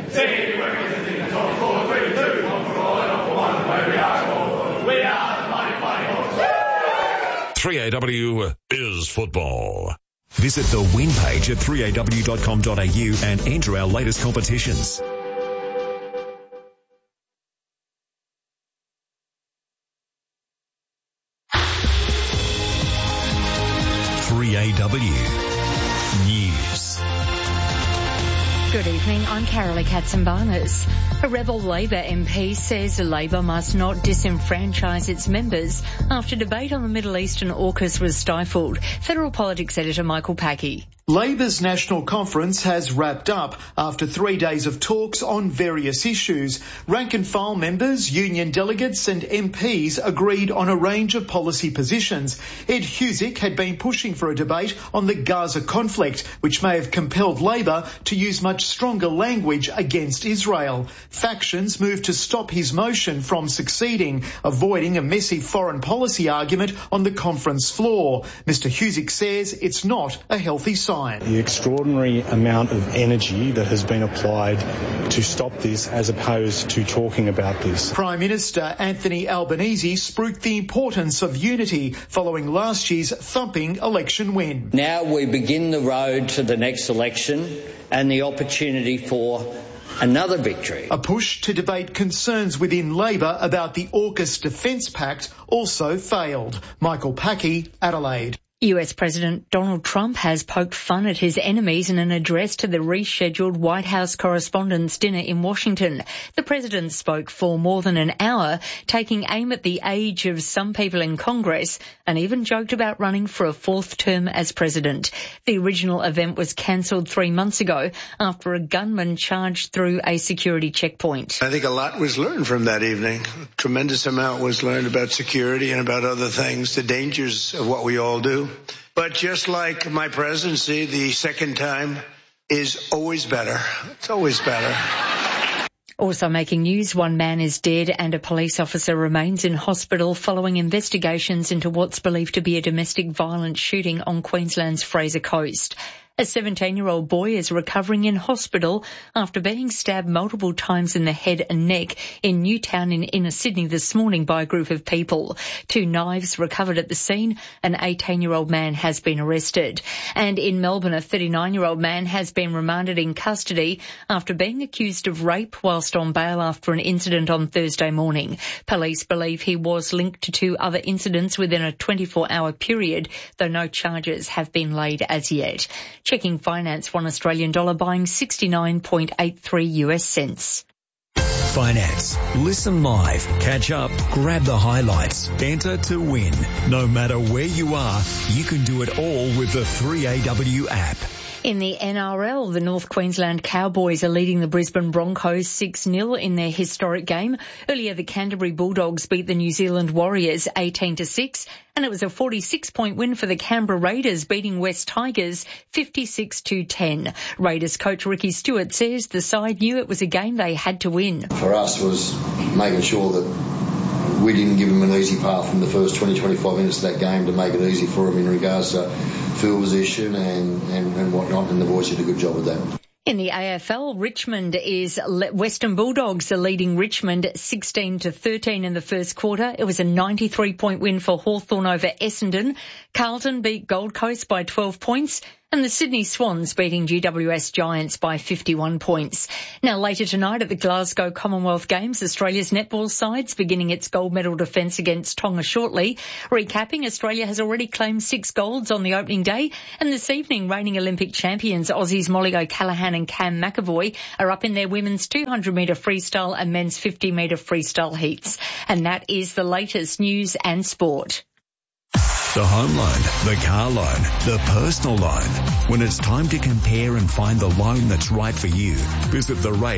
.3AW is football. Visit the win page at 3aw.com.au and enter our latest competitions. News. Good evening, I'm Carolee Katzenbarners. A rebel Labor MP says Labor must not disenfranchise its members after debate on the Middle Eastern AUKUS was stifled. Federal Politics Editor Michael Packey. Labor's National Conference has wrapped up after 3 days of talks on various issues. Rank-and-file members, union delegates and MPs agreed on a range of policy positions. Ed Husic had been pushing for a debate on the Gaza conflict, which may have compelled Labor to use much stronger language against Israel. Factions moved to stop his motion from succeeding, avoiding a messy foreign policy argument on the conference floor. Mr Husic says it's not a healthy sign. The extraordinary amount of energy that has been applied to stop this as opposed to talking about this. Prime Minister Anthony Albanese spruiked the importance of unity following last year's thumping election win. Now we begin the road to the next election and the opportunity for another victory. A push to debate concerns within Labor about the AUKUS Defence Pact also failed. Michael Packey, Adelaide. US President Donald Trump has poked fun at his enemies in an address to the rescheduled White House Correspondents' Dinner in Washington. The president spoke for more than an hour, taking aim at the age of some people in Congress and even joked about running for a fourth term as president. The original event was cancelled 3 months ago after a gunman charged through a security checkpoint. I think a lot was learned from that evening. A tremendous amount was learned about security and about other things, the dangers of what we all do. But just like my presidency, the second time is always better. It's always better. Also making news, one man is dead and a police officer remains in hospital following investigations into what's believed to be a domestic violence shooting on Queensland's Fraser Coast. A 17-year-old boy is recovering in hospital after being stabbed multiple times in the head and neck in Newtown in inner Sydney this morning by a group of people. 2 knives recovered at the scene. An 18-year-old man has been arrested. And in Melbourne, a 39-year-old man has been remanded in custody after being accused of rape whilst on bail after an incident on Thursday morning. Police believe he was linked to 2 other incidents within a 24-hour period, though no charges have been laid as yet. Checking finance, $1 Australian dollar buying 69.83 US cents. Finance. Listen live, catch up, grab the highlights, enter to win. No matter where you are, you can do it all with the 3AW app. In the NRL, the North Queensland Cowboys are leading the Brisbane Broncos 6-0 in their historic game. Earlier, the Canterbury Bulldogs beat the New Zealand Warriors 18-6, and it was a 46-point win for the Canberra Raiders, beating West Tigers 56-10. Raiders coach Ricky Stewart says the side knew it was a game they had to win. For us was making sure that we didn't give them an easy path from the first 20-25 minutes of that game to make it easy for them in regards to field position and whatnot, and the boys did a good job of that. In the AFL, Western Bulldogs are leading Richmond 16-13 in the first quarter. It was a 93-point win for Hawthorn over Essendon. Carlton beat Gold Coast by 12 points. And the Sydney Swans beating GWS Giants by 51 points. Now later tonight at the Glasgow Commonwealth Games, Australia's netball side's beginning its gold medal defence against Tonga shortly. Recapping, Australia has already claimed 6 golds on the opening day, and this evening reigning Olympic champions Aussies Molly O'Callaghan and Cam McAvoy are up in their women's 200-metre freestyle and men's 50-metre freestyle heats. And that is the latest news and sport. The home loan, the car loan, the personal loan. When it's time to compare and find the loan that's right for you, visit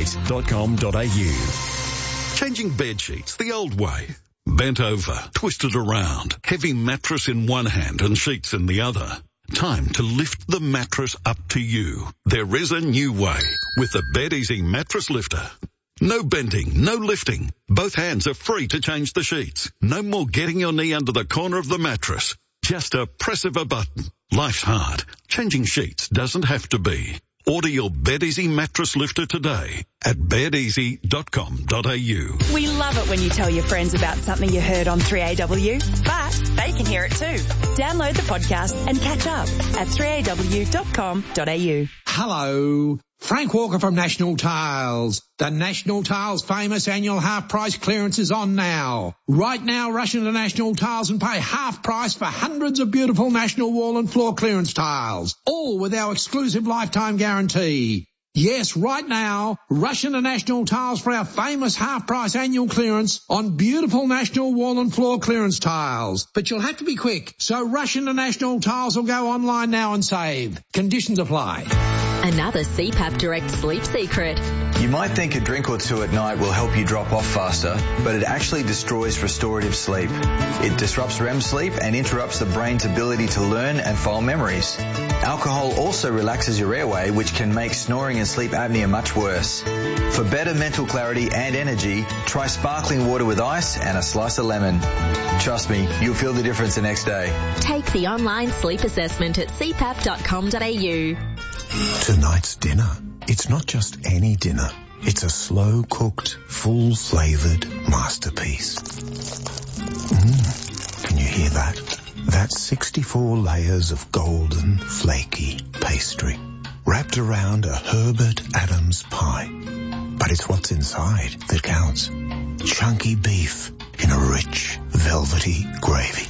therate.com.au. Changing bed sheets the old way. Bent over, twisted around, heavy mattress in one hand and sheets in the other. Time to lift the mattress up to you. There is a new way with the Bed Easy Mattress Lifter. No bending, no lifting. Both hands are free to change the sheets. No more getting your knee under the corner of the mattress. Just a press of a button. Life's hard. Changing sheets doesn't have to be. Order your BedEasy mattress lifter today at bedeasy.com.au. We love it when you tell your friends about something you heard on 3AW, but they can hear it too. Download the podcast and catch up at 3aw.com.au. Hello. Frank Walker from National Tiles. The National Tiles famous annual half price clearance is on now. Right now, rush into National Tiles and pay half price for hundreds of beautiful National wall and floor clearance tiles, all with our exclusive lifetime guarantee. Yes, right now, rush into National Tiles for our famous half-price annual clearance on beautiful National wall and floor clearance tiles. But you'll have to be quick, so rush into National Tiles or go online now and save. Conditions apply. Another CPAP Direct sleep secret. You might think a drink or two at night will help you drop off faster, but it actually destroys restorative sleep. It disrupts REM sleep and interrupts the brain's ability to learn and file memories. Alcohol also relaxes your airway, which can make snoring and sleep apnea much worse. For better mental clarity and energy, try sparkling water with ice and a slice of lemon. Trust me, you'll feel the difference the next day. Take the online sleep assessment at cpap.com.au. Tonight's dinner. It's not just any dinner. It's a slow-cooked, full-flavoured masterpiece. Can you hear that? That's 64 layers of golden, flaky pastry, wrapped around a Herbert Adams pie. But it's what's inside that counts. Chunky beef in a rich, velvety gravy.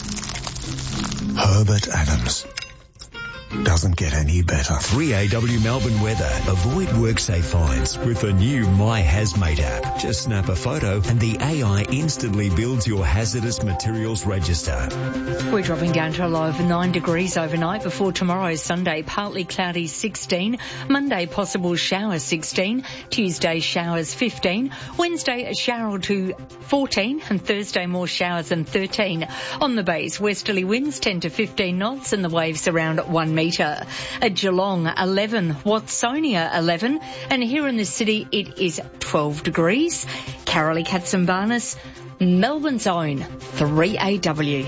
Herbert Adams. Doesn't get any better. 3AW Melbourne weather. Avoid WorkSafe fines with the new My Hazmate app. Just snap a photo and the AI instantly builds your hazardous materials register. We're dropping down to a low of 9 degrees overnight before tomorrow, Sunday, partly cloudy 16, Monday possible showers 16, Tuesday showers 15, Wednesday a shower or two 14, and Thursday more showers and 13. On the bays, westerly winds 10 to 15 knots and the waves around 1 metre. At Geelong 11, Watsonia 11, and here in the city it is 12 degrees. Carolee Katsambanis, Melbourne's own 3AW.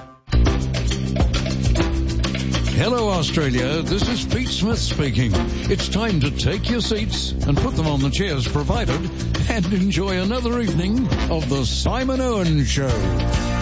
Hello Australia, this is Pete Smith speaking. It's time to take your seats and put them on the chairs provided and enjoy another evening of the Simon Owen Show.